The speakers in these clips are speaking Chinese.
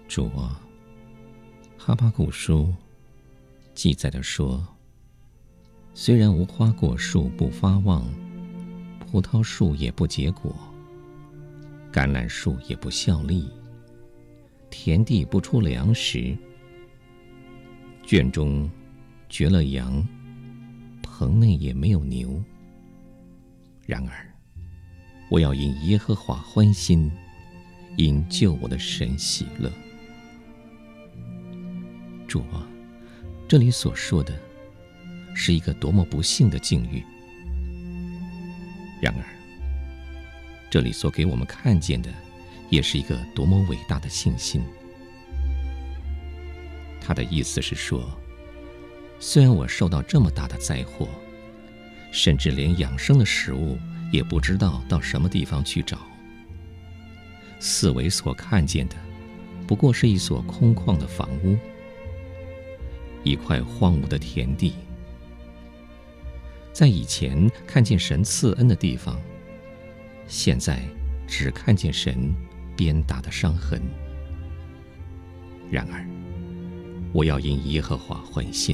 主啊，哈巴谷书记载的说，虽然无花果树不发旺，葡萄树也不结果，橄榄树也不效力，田地不出粮食，圈中绝了羊，棚内也没有牛，然而我要因耶和华欢心，因救我的神喜乐。主啊，这里所说的是一个多么不幸的境遇，然而这里所给我们看见的也是一个多么伟大的信心。他的意思是说，虽然我受到这么大的灾祸，甚至连养生的食物也不知道到什么地方去找，四围所看见的不过是一所空旷的房屋，一块荒芜的田地。在以前看见神赐恩的地方，现在只看见神鞭打的伤痕。然而我要因耶和华欢心。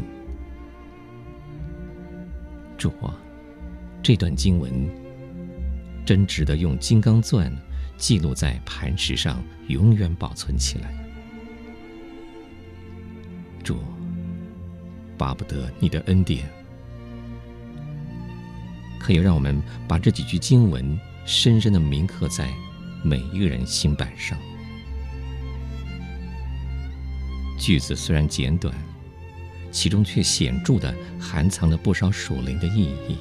主啊，这段经文真值得用金刚钻记录在磐石上，永远保存起来。主，巴不得你的恩典可以让我们把这几句经文深深地铭刻在每一个人心板上。句子虽然简短，其中却显著地含藏了不少属灵的意义。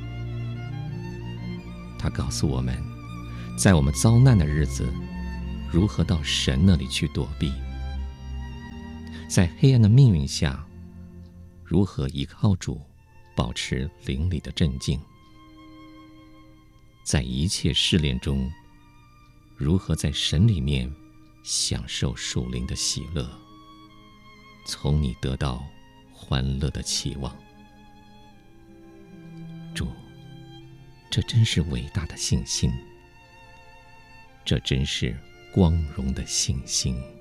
它告诉我们，在我们遭难的日子，如何到神那里去躲避；在黑暗的命运下，如何依靠主，保持灵里的镇静；在一切试炼中，如何在神里面享受属灵的喜乐，从你得到欢乐的期望。主，这真是伟大的信心，这真是光荣的信心。